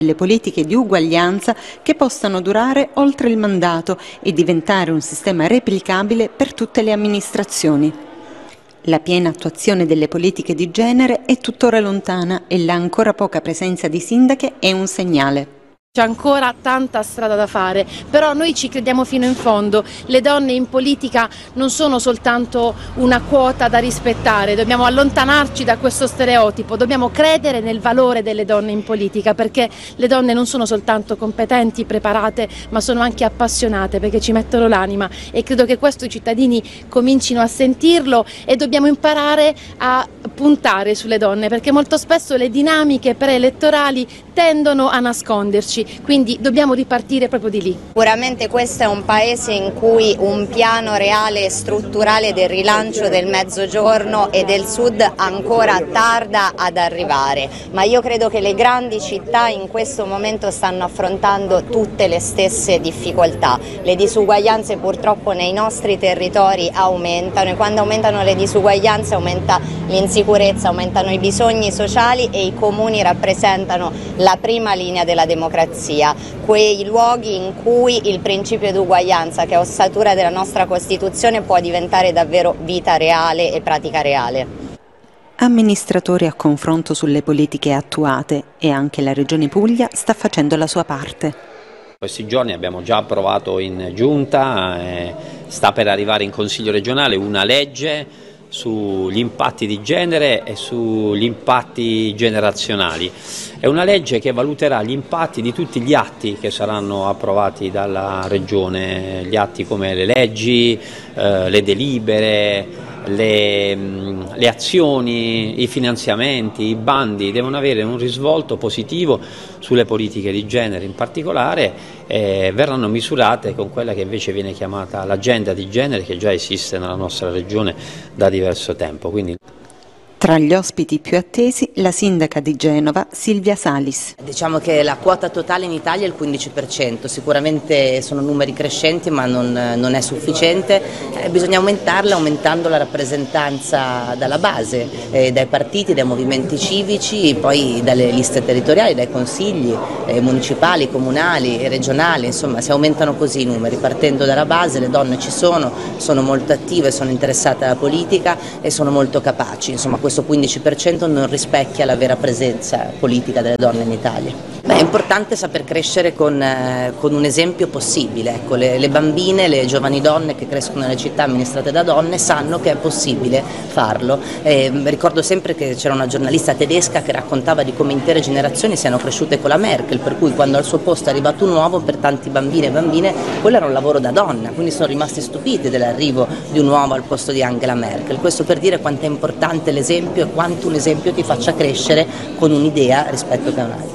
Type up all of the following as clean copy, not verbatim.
Le politiche di uguaglianza che possano durare oltre il mandato e diventare un sistema replicabile per tutte le amministrazioni. La piena attuazione delle politiche di genere è tuttora lontana e la ancora poca presenza di sindache è un segnale. C'è ancora tanta strada da fare, però noi ci crediamo fino in fondo. Le donne in politica non sono soltanto una quota da rispettare, dobbiamo allontanarci da questo stereotipo, dobbiamo credere nel valore delle donne in politica, perché le donne non sono soltanto competenti, preparate, ma sono anche appassionate, perché ci mettono l'anima, e credo che questo i cittadini comincino a sentirlo, e dobbiamo imparare a puntare sulle donne, perché molto spesso le dinamiche preelettorali tendono a nasconderci. Quindi dobbiamo ripartire proprio di lì. Sicuramente questo è un paese in cui un piano reale e strutturale del rilancio del Mezzogiorno e del Sud ancora tarda ad arrivare, ma io credo che le grandi città in questo momento stanno affrontando tutte le stesse difficoltà. Le disuguaglianze purtroppo nei nostri territori aumentano, e quando aumentano le disuguaglianze aumenta l'insicurezza, aumentano i bisogni sociali, e i comuni rappresentano la prima linea della democrazia, quei luoghi in cui il principio di uguaglianza, che è ossatura della nostra Costituzione, può diventare davvero vita reale e pratica reale. Amministratori a confronto sulle politiche attuate, e anche la Regione Puglia sta facendo la sua parte. Questi giorni abbiamo già approvato in giunta, sta per arrivare in Consiglio regionale una legge sugli impatti di genere e sugli impatti generazionali. È una legge che valuterà gli impatti di tutti gli atti che saranno approvati dalla Regione, gli atti come le leggi, le delibere, le azioni, i finanziamenti, i bandi devono avere un risvolto positivo sulle politiche di genere in particolare, verranno misurate con quella che invece viene chiamata l'agenda di genere, che già esiste nella nostra regione da diverso tempo. Quindi... Tra gli ospiti più attesi, la sindaca di Genova, Silvia Salis. Diciamo che la quota totale in Italia è il 15%, sicuramente sono numeri crescenti, ma non è sufficiente, bisogna aumentarla aumentando la rappresentanza dalla base, dai partiti, dai movimenti civici, poi dalle liste territoriali, dai consigli municipali, comunali, regionali, insomma si aumentano così i numeri, partendo dalla base. Le donne ci sono molto attive, sono interessate alla politica e sono molto capaci, insomma questo 15% non rispecchia la vera presenza politica delle donne in Italia. È importante saper crescere con un esempio possibile, ecco, le bambine, le giovani donne che crescono nelle città amministrate da donne sanno che è possibile farlo. Ricordo sempre che c'era una giornalista tedesca che raccontava di come intere generazioni siano cresciute con la Merkel, per cui quando al suo posto è arrivato un uomo, per tanti bambini e bambine quello era un lavoro da donna, quindi sono rimasti stupiti dell'arrivo di un uomo al posto di Angela Merkel. Questo per dire quanto è importante l'esempio e quanto un esempio ti faccia crescere con un'idea rispetto che un'altra.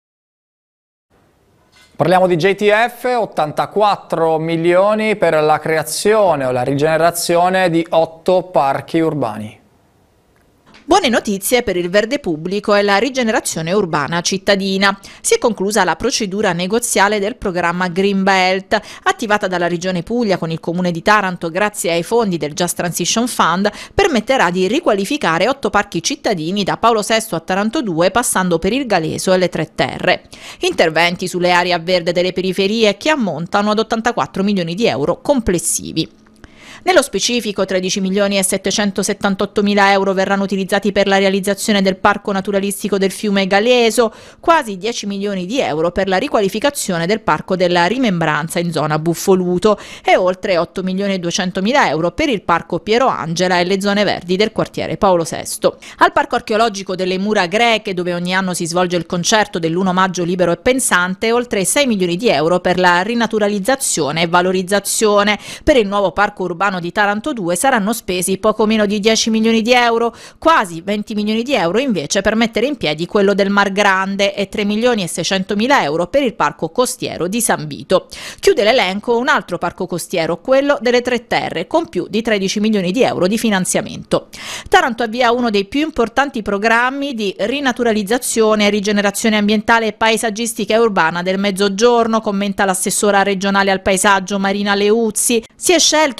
Parliamo di JTF, 84 milioni per la creazione o la rigenerazione di 8 parchi urbani. Buone notizie per il verde pubblico e la rigenerazione urbana cittadina. Si è conclusa la procedura negoziale del programma Green Belt, attivata dalla Regione Puglia con il Comune di Taranto grazie ai fondi del Just Transition Fund, permetterà di riqualificare 8 parchi cittadini da Paolo VI a Taranto 2, passando per il Galeso e le Tre Terre. Interventi sulle aree a verde delle periferie che ammontano ad 84 milioni di euro complessivi. Nello specifico 13 milioni e 778 mila euro verranno utilizzati per la realizzazione del parco naturalistico del fiume Galeso, quasi 10 milioni di euro per la riqualificazione del parco della Rimembranza in zona Buffoluto e oltre 8 milioni e 200 mila euro per il parco Piero Angela e le zone verdi del quartiere Paolo VI. Al parco archeologico delle Mura Greche, dove ogni anno si svolge il concerto dell'1 maggio libero e pensante, oltre 6 milioni di euro per la rinaturalizzazione e valorizzazione. Per il nuovo parco urbano di Taranto 2 saranno spesi poco meno di 10 milioni di euro, quasi 20 milioni di euro invece per mettere in piedi quello del Mar Grande e 3 milioni e 600 mila euro per il parco costiero di San Vito. Chiude l'elenco un altro parco costiero, quello delle Tre Terre, con più di 13 milioni di euro di finanziamento. Taranto avvia uno dei più importanti programmi di rinaturalizzazione, rigenerazione ambientale e paesaggistica urbana del Mezzogiorno, commenta l'assessora regionale al paesaggio Marina Leuzzi. Si è scelto di costruire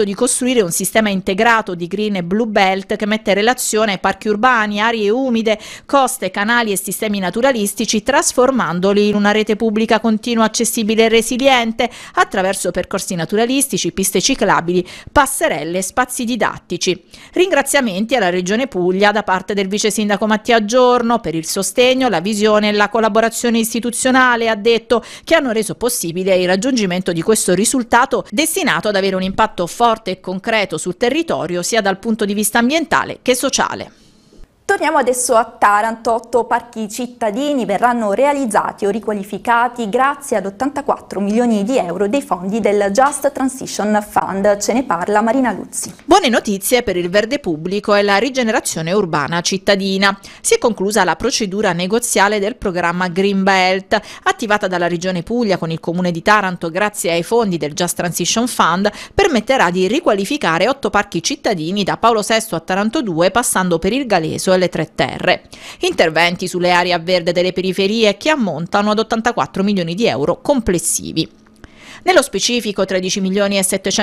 costruire un sistema integrato di Green e Blue Belt che mette in relazione parchi urbani, aree umide, coste, canali e sistemi naturalistici, trasformandoli in una rete pubblica continua, accessibile e resiliente attraverso percorsi naturalistici, piste ciclabili, passerelle e spazi didattici. Ringraziamenti alla Regione Puglia da parte del vice sindaco Mattia Giorno per il sostegno, la visione e la collaborazione istituzionale, ha detto, che hanno reso possibile il raggiungimento di questo risultato destinato ad avere un impatto forte e concreto sul territorio sia dal punto di vista ambientale che sociale. Torniamo adesso a Taranto. 8 parchi cittadini verranno realizzati o riqualificati grazie ad 84 milioni di euro dei fondi del Just Transition Fund. Ce ne parla Marina Luzzi. Buone notizie per il verde pubblico e la rigenerazione urbana cittadina. Si è conclusa la procedura negoziale del programma Green Belt, attivata dalla Regione Puglia con il Comune di Taranto grazie ai fondi del Just Transition Fund, permetterà di riqualificare 8 parchi cittadini da Paolo VI a Taranto 2, passando per il Galeso e le Tre Terre. Interventi sulle aree a verde delle periferie che ammontano ad 84 milioni di euro complessivi. Nello specifico 13 milioni e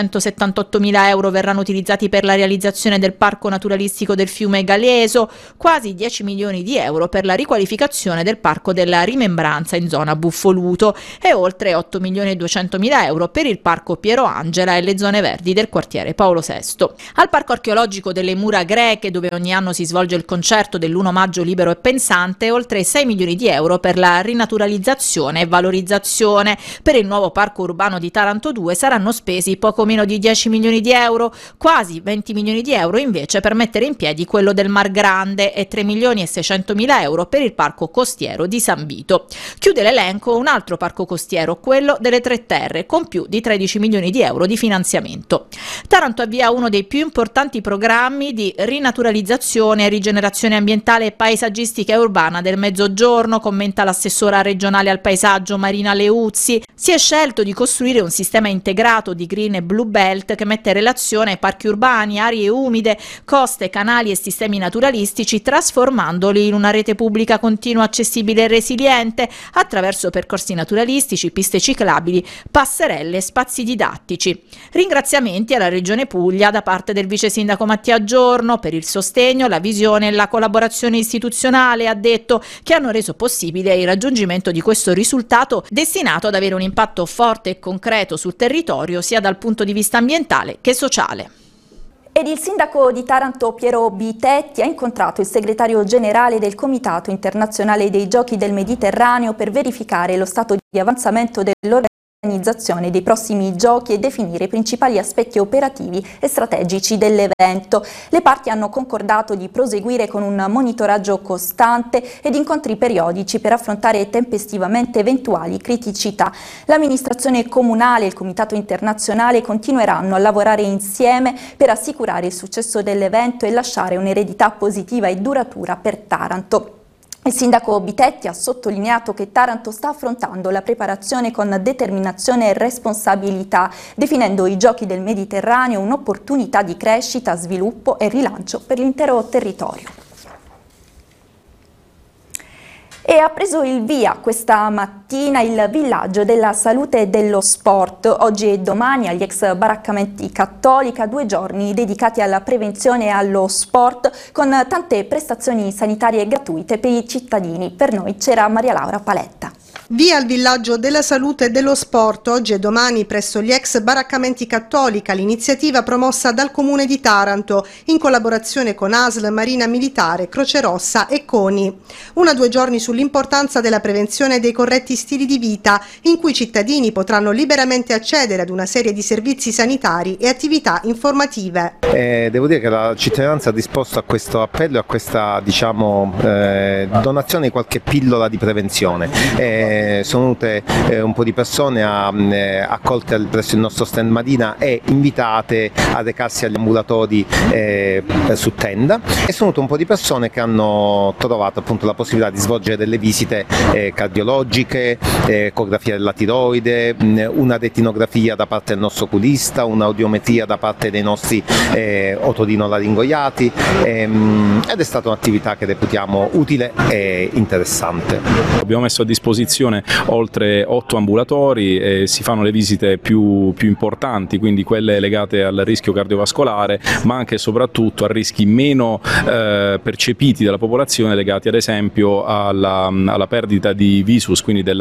778 mila euro verranno utilizzati per la realizzazione del parco naturalistico del fiume Galeso, quasi 10 milioni di euro per la riqualificazione del parco della Rimembranza in zona Buffoluto e oltre 8 milioni e 200 mila euro per il parco Piero Angela e le zone verdi del quartiere Paolo VI. Al parco archeologico delle Mura Greche, dove ogni anno si svolge il concerto dell'1 maggio libero e pensante, oltre 6 milioni di euro per la rinaturalizzazione e valorizzazione. Per il nuovo parco urbano di Taranto 2 saranno spesi poco meno di 10 milioni di euro, quasi 20 milioni di euro invece per mettere in piedi quello del Mar Grande e 3 milioni e 600 mila euro per il parco costiero di San Vito. Chiude l'elenco un altro parco costiero, quello delle Tre Terre, con più di 13 milioni di euro di finanziamento. Taranto avvia uno dei più importanti programmi di rinaturalizzazione e rigenerazione ambientale e paesaggistica urbana del Mezzogiorno, commenta l'assessora regionale al paesaggio Marina Leuzzi. Si è scelto di costruire un sistema integrato di Green e Blue Belt che mette in relazione parchi urbani, aree umide, coste, canali e sistemi naturalistici, trasformandoli in una rete pubblica continua, accessibile e resiliente attraverso percorsi naturalistici, piste ciclabili, passerelle e spazi didattici. Ringraziamenti alla Regione Puglia da parte del vice sindaco Mattia Giorno per il sostegno, la visione e la collaborazione istituzionale, ha detto, che hanno reso possibile il raggiungimento di questo risultato destinato ad avere un impatto forte e concreto sul territorio sia dal punto di vista ambientale che sociale. Ed il sindaco di Taranto Piero Bitetti ha incontrato il segretario generale del Comitato Internazionale dei Giochi del Mediterraneo per verificare lo stato di avanzamento dell'organizzazione dei prossimi giochi e definire i principali aspetti operativi e strategici dell'evento. Le parti hanno concordato di proseguire con un monitoraggio costante ed incontri periodici per affrontare tempestivamente eventuali criticità. L'amministrazione comunale e il Comitato Internazionale continueranno a lavorare insieme per assicurare il successo dell'evento e lasciare un'eredità positiva e duratura per Taranto. Il sindaco Bitetti ha sottolineato che Taranto sta affrontando la preparazione con determinazione e responsabilità, definendo i Giochi del Mediterraneo un'opportunità di crescita, sviluppo e rilancio per l'intero territorio. E ha preso il via questa mattina il villaggio della salute e dello sport. Oggi e domani agli ex baraccamenti Cattolica, 2 giorni dedicati alla prevenzione e allo sport con tante prestazioni sanitarie gratuite per i cittadini. Per noi c'era Maria Laura Paletta. Via al villaggio della salute e dello sport oggi e domani presso gli ex baraccamenti Cattolica, l'iniziativa promossa dal Comune di Taranto in collaborazione con ASL, Marina Militare, Croce Rossa e CONI. 1-2 giorni sull'importanza della prevenzione dei corretti stili di vita, in cui i cittadini potranno liberamente accedere ad una serie di servizi sanitari e attività informative. Devo dire che la cittadinanza ha disposto a questo appello e a questa donazione di qualche pillola di prevenzione. Sono venute un po' di persone accolte presso il nostro stand Madina e invitate a recarsi agli ambulatori su tenda, e sono venute un po' di persone che hanno trovato appunto la possibilità di svolgere delle visite cardiologiche, ecografia della tiroide, una retinografia da parte del nostro oculista, un'audiometria da parte dei nostri otorinolaringoiati ed è stata un'attività che reputiamo utile e interessante. Abbiamo messo a disposizione oltre 8 ambulatori e si fanno le visite più importanti, quindi quelle legate al rischio cardiovascolare, ma anche e soprattutto a rischi meno percepiti dalla popolazione legati ad esempio alla perdita di visus, quindi